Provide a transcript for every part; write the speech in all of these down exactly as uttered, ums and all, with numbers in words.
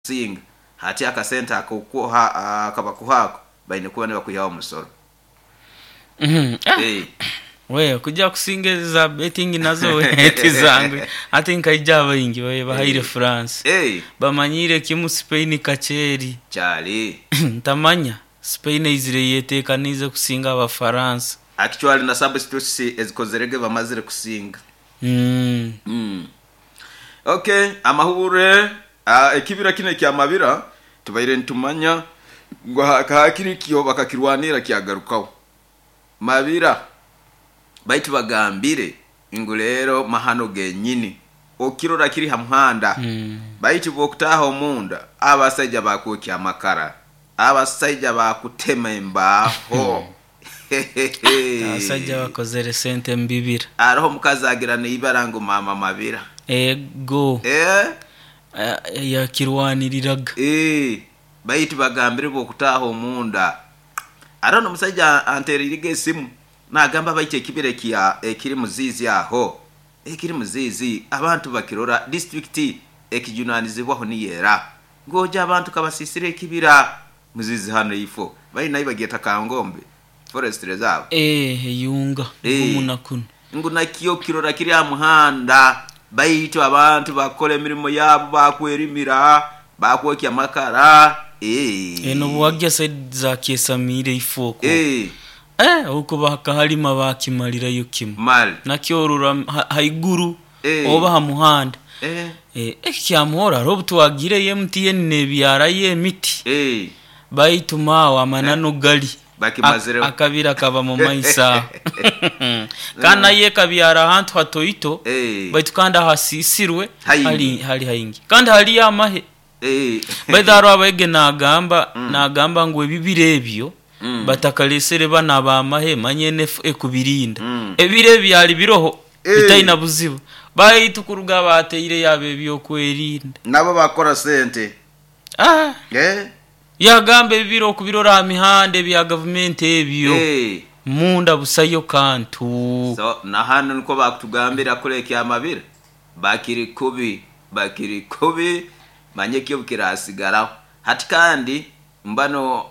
sing hati akasenta akukuha akabakuhako baine kuba ne bakuyaho umusoro. Mhm. Ah. Eh. We kujya kusingeza betting nazo heti zangu. Ati nkajaba ingi we bahire France. Eh. Bamanyire kimu Spain kacheri. Chali. Tamanya Spain izire yetekanize kusinga aba France. Actually na substitutes ezikozerege bamazire kusinga. Mm. Mm. Okay, amahure uh, ekibira kine kya mabira tubaire ntumanya ngo hakiri kiyo bakakirwanira kyagarukaho. Mabira baitu bagambire ingulero mahano genyini okirora kiri hamhanda. Mm. Baitu bokutaha omunda abasajja bakokya makara abasajja bakutema embaho. Asajja bakozere sente mbibira. Araho mukazi agira ne ibarango mama mabira. Ego. Eh? Uh, ya kirwaniriraga. Eh, baitu bagambire bokutaha omunda. Arano musajja anteririge simu nagamba baite kibire kiya ekiri muzizi aho. Ekiri muzizi abantu bakirora district ekijunanizibwaho ni yera. Ngoja abantu kabasisire ekibira muzizi hano ifo. Bari nayi bageta kangombe. Forest reserve. Eh, yunga. Eh. Umunakunu. Nguna kiyo kirora kiri amuhanda. Baitu abantu bakole mirimo yabo bakwerimira bakwokya makara. Eh. Eno bwagya za kesamire ifoko. Eh. Eh, uko bakahalima bakimalira yukimu. Mal. Nakyorura ha, haiguru Eh. oba hamuhanda. Eh. Eh, ekyamora robutwagire M T N nebyara ye miti. Eh. Baitu mawa manano gali. Baki mazere. Akabira kaba mu maisa. Kana ye kabyara hantu hatoito. Eh. Baitu kanda hasisirwe Hayingi. hali hali hayingi. Kanda hali yamahe. Eh. Baidaro abege nagamba Mm. nagamba ngo ebibire ebyo Mm. batakalesere bana ba mahema nyene ekubirinda. Mm. Ebire byali biroho Eh. bitaina buzibu. Baitu kuruga bateire yabe byo kwerinda. Nabo bakora sente. Ah, Eh. yagambe bibiro kubirora mihande bya government ebyo. Eh. Munda busayo kantu. So na hano niko bakutugambira kureka amabira. Bakiri kubi, bakiri kubi manye kiyo kirasigaraho. Hati kandi mbano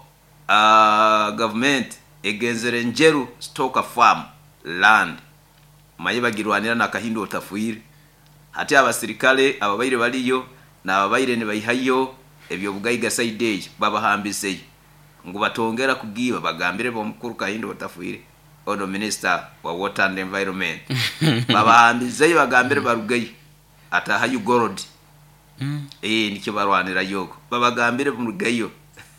uh, government egenzere njeru stoka farm land. Maye bagirwanira na kahindo tafuire. Hati abasirikale ababaire baliyo na ababaire ne bayihayo ebyo bugayiga side babahambise ngo batongera kugiba bagambire bo mukuru kahindo batafuire ono minister wa water and environment babahambise bagambire barugayi ataha you gorod. Mm. Eh nicyo barwanira yoko babagambire mu rugayo.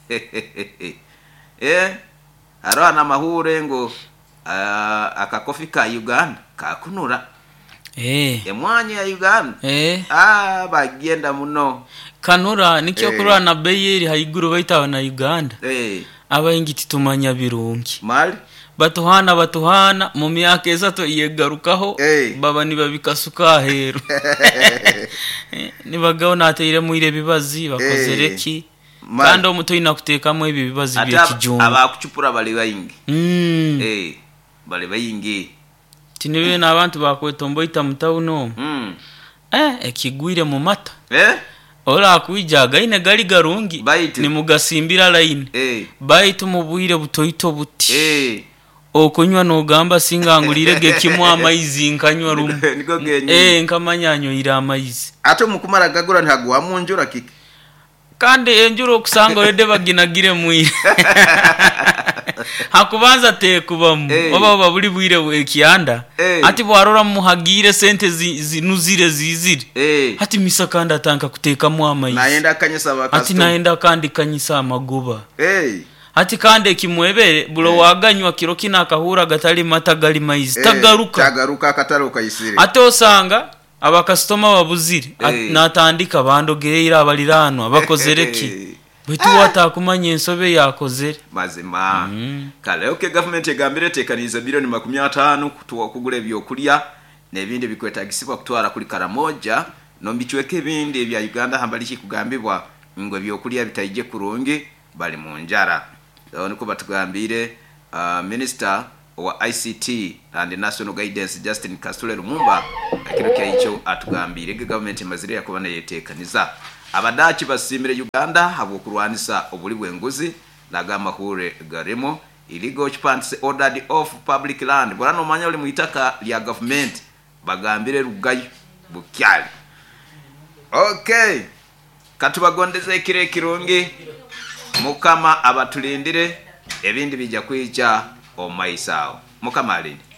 Eh arana mahure ngo uh, akakofi ka Uganda kakunura. Eh. Emwanya ya Uganda. Eh. Ah bagenda muno. Kanura nikyo Eh. kurana na beyeri haiguru baitawa na Uganda. Eh Abayingiti tumanya birungi. mali Batuhana batuhana mu myaka ezato yegarukaho Eh. baba nibabikasuka heru. Nibagaho nateire muire bibazi bakozereki. Mali. Kandi omuto ina kutekamo ibi bibazi bya ata kijumba. abakuchupura bali bayingi. Mm. Eh bali bayingi. Tiniwe nabantu bakwetombo ita mutawuno. Mm. Eh ekigwire mu mata. Eh Ola kuijaga ine gali garungi Baitu. ni mugasimbira line. eh Baitu mubuire butoito buti. eh Okunywa no gamba singa ngulire gekimu amaizi nkanywa rumu. niko genyi. Eh nkamanyanyo ira amaizi. Ato mukumara gagura ntagwa munjura kiki. Kandi enjuro okusanga wede baginagire muire. Hakubanza te kubamu. Eh. Oba babuli bwire ekianda. Eh. Ati bwarora muhagire sente zi- zinuzire zizire. Eh Ati misa kandi atanka kuteka mu amaizi. naenda kanyesa Ati bakasto. naenda kandi kanyisa amagoba. Eh Ati kandi kimwebere bulo waganywa kiro kina kahura gatali mata gali maizi. eh, Tagaruka. tagaruka kataruka isire. Ate osanga abakastoma babuzire Eh. natandika bandogereira abalirano abakozereki Eh. bwetu watakumanya ensobe yakozere mazima. Mm. Kale okay government egambire tekaniza bilioni makumi atano kutuwa kugula ebyokulya nebindi bikwetagisibwa kutwara kuli karamoja nombichweke ebindi bya Uganda hambalishi kugambibwa ngo ebyokulya bitayije kurungi bali mu njara. So niko batugambire uh, minister wa I C T and National Guidance Justin Kasule Lumumba akiro kya icho atugambire government mazire yakubana yetekaniza abadachi basimire Uganda habwokurwanisa obuli bwenguzi nagamahure garimo illegal occupancy ordered off public land bora no manya oli muitaka lya government bagambire rugayo bukyali. Okay, katubagondeze kire kirungi mukama abatulindire ebindi bijja kwica omaisao mukama alinde.